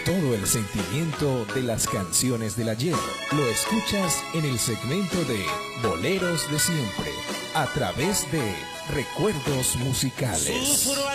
Todo el sentimiento de las canciones del ayer lo escuchas en el segmento de Boleros de Siempre, a través de Recuerdos Musicales.